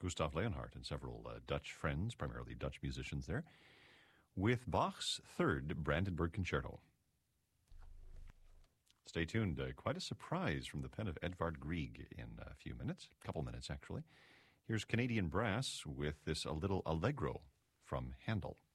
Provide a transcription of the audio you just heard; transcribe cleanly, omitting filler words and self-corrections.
Gustav Leonhardt and several Dutch friends, primarily Dutch musicians there, with Bach's third Brandenburg Concerto. Stay tuned. Quite a surprise from the pen of Edvard Grieg in a few minutes, a couple minutes actually. Here's Canadian Brass with this A Little Allegro from Handel.